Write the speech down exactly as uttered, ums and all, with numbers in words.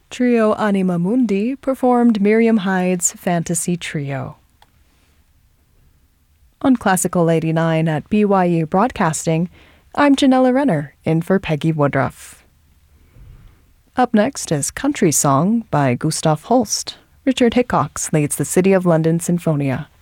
Trio Anima Mundi performed Miriam Hyde's Fantasy Trio. On Classical eighty-nine at B Y U Broadcasting, I'm Janella Renner, in for Peggy Woodruff. Up next is Country Song by Gustav Holst. Richard Hickox leads the City of London Sinfonia.